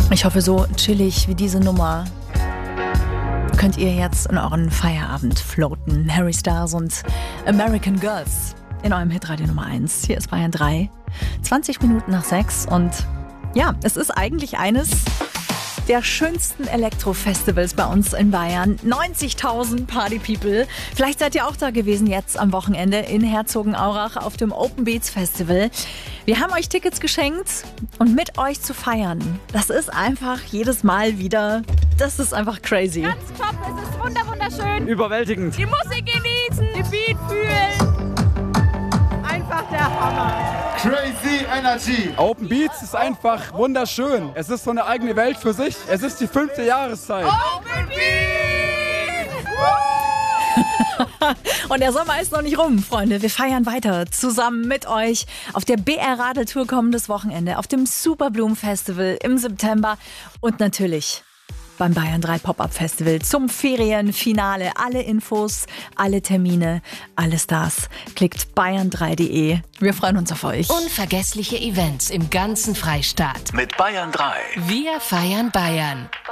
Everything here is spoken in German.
Ich hoffe, so chillig wie diese Nummer könnt ihr jetzt in euren Feierabend floaten. Harry Styles und American Girls in eurem Hitradio Nummer 1. Hier ist Bayern 3, 20 Minuten nach 6 und ja, es ist eigentlich eines der schönsten Elektro-Festivals bei uns in Bayern. 90.000 Party-People. Vielleicht seid ihr auch da gewesen jetzt am Wochenende in Herzogenaurach auf dem Open Beats Festival. Wir haben euch Tickets geschenkt und mit euch zu feiern, das ist einfach jedes Mal wieder, das ist einfach crazy. Ganz top, es ist wunderschön. Überwältigend. Die Musik genießen, die Beat fühlen. Einfach der Hammer. Crazy Energy. Open Beats ist einfach wunderschön. Es ist so eine eigene Welt für sich. Es ist die 5. Jahreszeit. Open Beats! Und der Sommer ist noch nicht rum, Freunde. Wir feiern weiter zusammen mit euch auf der BR Radeltour kommendes Wochenende, auf dem Superblumen Festival im September und natürlich beim Bayern 3 Pop-Up Festival zum Ferienfinale. Alle Infos, alle Termine, alles das. Klickt bayern3.de. Wir freuen uns auf euch. Unvergessliche Events im ganzen Freistaat. Mit Bayern 3. Wir feiern Bayern.